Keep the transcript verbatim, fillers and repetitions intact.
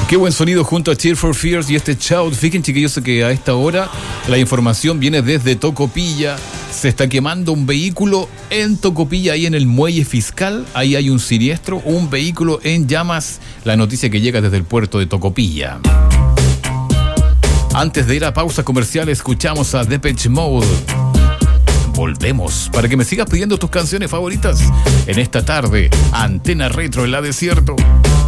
Qué buen sonido junto a Tear for Fears y este Shout. Fíjense, chiquillos, que a esta hora la información viene desde Tocopilla. Se está quemando un vehículo en Tocopilla, ahí en el muelle fiscal. Ahí hay un siniestro, un vehículo en llamas. La noticia que llega desde el puerto de Tocopilla. Antes de ir a pausa comercial, escuchamos a Depeche Mode. Volvemos para que me sigas pidiendo tus canciones favoritas en esta tarde. Antena Retro en la Desierto.